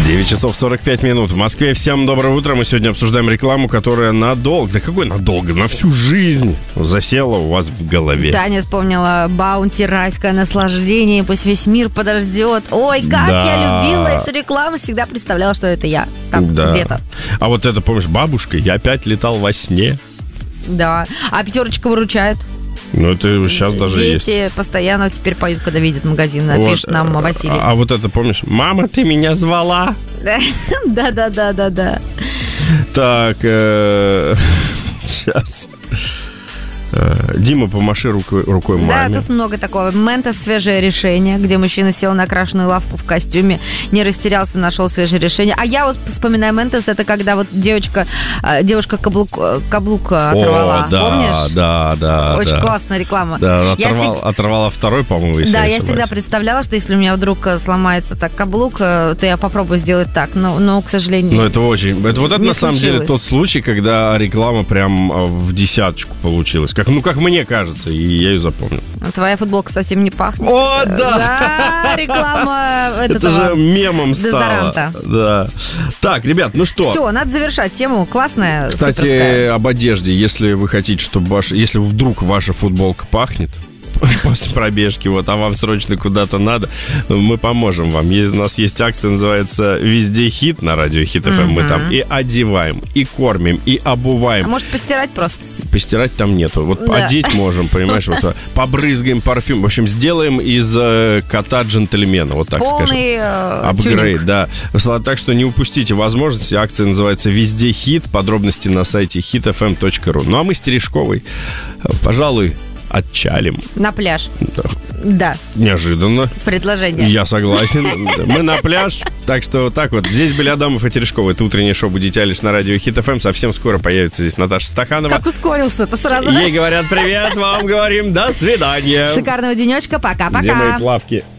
9 часов 45 минут в Москве. Всем доброе утро. Мы сегодня обсуждаем рекламу, которая надолго, да какой надолго, на всю жизнь засела у вас в голове. Таня вспомнила Баунти, райское наслаждение, пусть весь мир подождет. Ой, как я любила эту рекламу, всегда представляла, что это я там где-то. А вот это, помнишь, бабушка, я опять летал во сне. Да, а пятерочка выручает. Ну, это сейчас даже есть. Дети постоянно теперь поют, когда видят магазин, пишет нам Василий. А вот это, помнишь, мама, ты меня звала? Да. Так, сейчас. Дима, помаши рукой маме. Да, тут много такого. Ментос свежее решение, где мужчина сел на окрашенную лавку в костюме, не растерялся, нашел свежее решение. А я вот вспоминаю Ментос, это когда вот девушка каблук оторвала. О, да, помнишь? Да. Очень классная реклама. Да, оторвала второй, по-моему, если да, я всегда представляла, что если у меня вдруг сломается так каблук, то я попробую сделать так. Но к сожалению, ну, это очень... Это вот это на самом деле тот случай, когда реклама прям в десяточку получилась. Как мне кажется, и я ее запомнил. Твоя футболка совсем не пахнет. О, да! Да, реклама это же мемом стало. Да. Так, ребят, ну что? Все, надо завершать тему. Классная, кстати, суперская. Об одежде. Если вы хотите, чтобы если вдруг ваша футболка пахнет после пробежки, вот, а вам срочно куда-то надо, мы поможем вам. У нас есть акция, называется «Везде хит» на радио Хит ФМ. Мы там и одеваем, и кормим, и обуваем. А может, постирать просто? Постирать там нету. Вот одеть можем, понимаешь, вот побрызгаем парфюм. В общем, сделаем из кота джентльмена, вот так скажем. Полный апгрейд, да. Так что не упустите возможности. Акция называется «Везде хит». Подробности на сайте hitfm.ru. Ну, а мы с Терешковой, пожалуй, отчалим. На пляж. Да. Неожиданно. Предложение. Я согласен. Мы на пляж. Так что вот так вот. Здесь были Адамов и Терешкова. Это утреннее шоу «Будите Алиш» на радио Хит ФМ. Совсем скоро появится здесь Наташа Стаханова. Как ускорился-то сразу. Ей говорят привет, вам говорим до свидания. Шикарного денечка. Пока-пока. Где мои плавки?